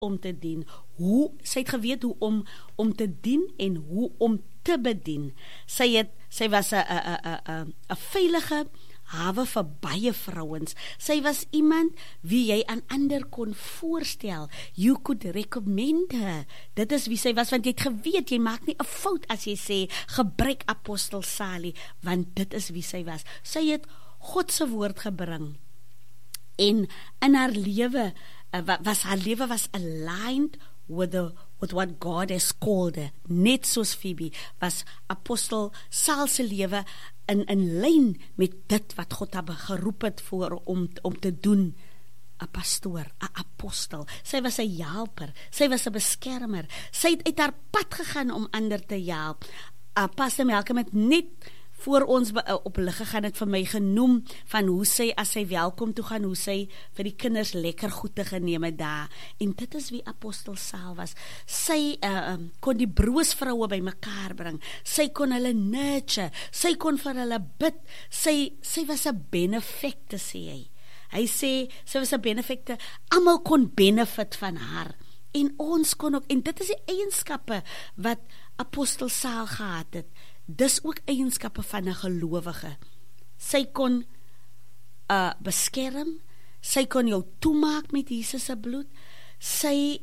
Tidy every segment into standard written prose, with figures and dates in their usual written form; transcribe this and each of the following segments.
om te dien. Sy het geweet hoe om te dien en hoe om te bedien. Sy was 'n veilige hawe vir baie vrouens. Sy was iemand wie jy aan ander kon voorstel. You could recommend her. Dit is wie sy was, want jy het geweet, jy maak nie 'n fout as jy sê, gebruik apostel Sally, want dit is wie sy was. Sy het God se woord gebring. En in haar lewe, haar lewe was aligned with what God has called her. Net soos Phoebe was apostel Saul se lewe in lyn met dit wat God haar geroep het voor om te doen. 'n pastoor, 'n apostel. Sy was 'n helper, sy was 'n beskermer. Sy het uit haar pad gegaan om ander te help. Pastor Malcolm het net voor ons op lig gegaan, het vir my genoem van hoe sy, as sy welkom toe gaan, hoe sy vir die kinders lekker goed te geneem het daar. En dit is wie apostel Saul was. Sy kon die broosvroue by mekaar bring. Sy kon hulle nurture. Sy kon vir hulle bid. Sy was 'n benefactor, sê hy. Hy sê, sy was 'n benefactor. Almal kon benefit van haar. En ons kon ook, en dit is die eienskappe wat apostel Saul gehad het. Dis ook eienskappe van 'n gelowige. Sy kon beskerm, sy kon jou toemaak met Jesus se bloed. Sy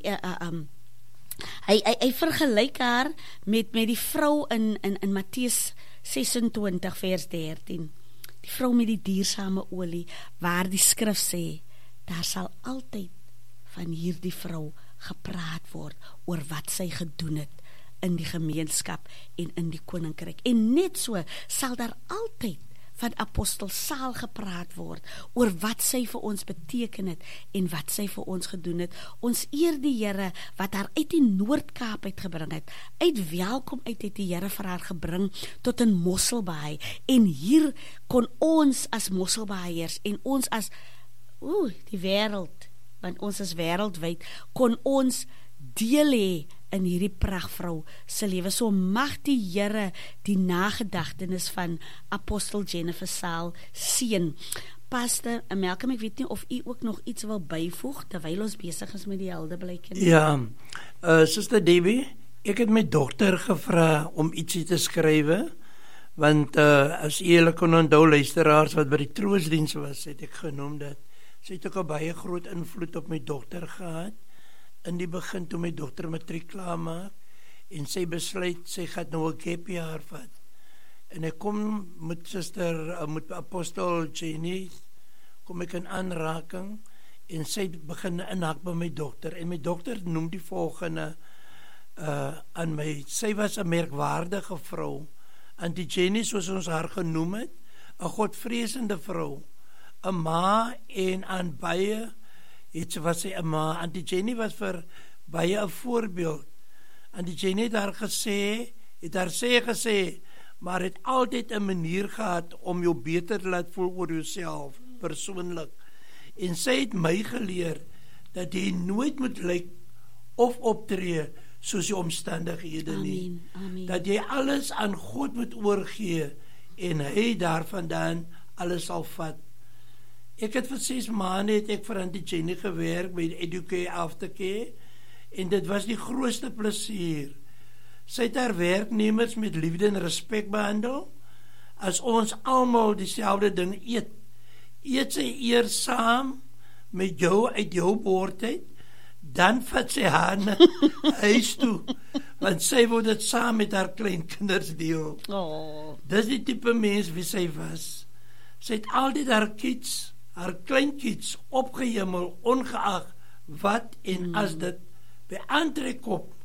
hy vergelyk haar met die vrou in Matteus 26 vers 13. Die vrou met die diersame olie, waar die skrif sê, daar sal altyd van hierdie vrou gepraat word oor wat sy gedoen het in die gemeenskap en in die koninkryk. En net so sal daar altyd van apostel Saul gepraat word oor wat sy vir ons beteken het en wat sy vir ons gedoen het. Ons eer die Here wat haar uit die Noord-Kaap uitgebring het. Uit welkom uit het die Here vir haar gebring tot in Mosselbaai. En hier kon ons as Mosselbaaiers en ons as die wêreld, want ons is wêreldwyd, kon ons deel hê in hierdie pragtvrou se lewe. So mag die Here die nagedagtenis van apostel Jennifer Saul seën. Pastor Malcolm, ek weet nie of u ook nog iets wil byvoeg terwyl ons besig is met die heldeblyke. Ja, Suster Debbie, ek het my dogter gevra om ietsie te skrywe, want as julle kon onthou, luisteraars wat by die troosdiens was, het ek genoem dat sy het ook 'n baie groot invloed op my dogter gehad. In die begin toe my dogter matriek klaar maak en sy besluit sy gaan nou 'n gap jaar vat. En ek kom met apostel Jenny, kom ek in aanraking en sy begin inhak by my dogter en my dogter noem die volgende aan my. Sy was 'n merkwaardige vrou. Auntie Jenny, soos ons haar genoem het, 'n godvreesende vrou, 'n ma en aan baie was sy 'n ma. Auntie Jenny was vir baie 'n voorbeeld. Auntie Jenny het haar gesê, maar het altyd 'n manier gehad om jou beter te laat voel oor jouself, persoonlik. En sy het my geleer dat jy nooit moet lyk of optree soos die omstandighede nie. Amen. Dat jy alles aan God moet oorgee en hy daarvandaan alles sal vat. Ek het vir 6 maande het ek vir Auntie Jenny gewerk by Educare Aftercare en dit was die grootste plesier. Sy het haar werknemers met liefde en respek behandel. As ons almal dieselfde ding eet sy eers saam met jou uit jou bord uit, dan vat sy haar na huis toe, want sy wou dit saam met haar kleinkinders deel. Dis die tipe mens wie sy was. Sy het altyd haar kleinkids opgehemel, ongeag wat en as dit by aantrek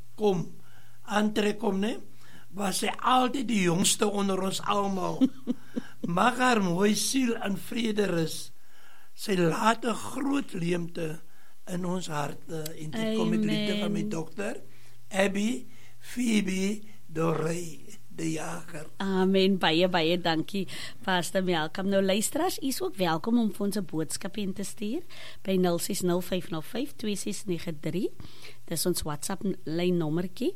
kom, ne, was sy altyd die jongste onder ons almal. Mag haar mooi siel in vrede rus. Sy laat 'n groot leemte in ons harte en dit kom met liefde van my dogter Abby Phoebe Dorey. die Jager. Amen, baie dankie, Pastor Malcolm. Nou luisteraars, u is ook welkom om vir ons 'n boodskap in te stuur by 0605052693. Dis ons WhatsApp lyn nommertjie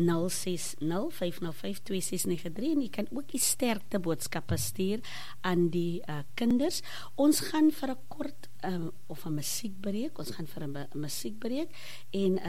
0605052693 en jy kan ook die sterkte boodskappe stuur aan die kinders. Ons gaan vir 'n kort of 'n musiekbreek, ons gaan vir 'n musiekbreek en